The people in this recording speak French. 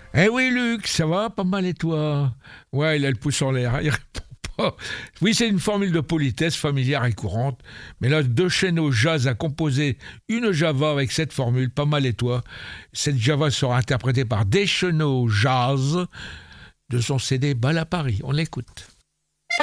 Eh oui, Luc, ça va? Pas mal et toi? Ouais, il a le pouce en l'air, il répond pas. Oui, c'est une formule de politesse familière et courante. Mais là, De Cheno Jazz a composé une Java avec cette formule, pas mal et toi. Cette Java sera interprétée par Deschenaux Jazz de son CD Bal à Paris. On l'écoute.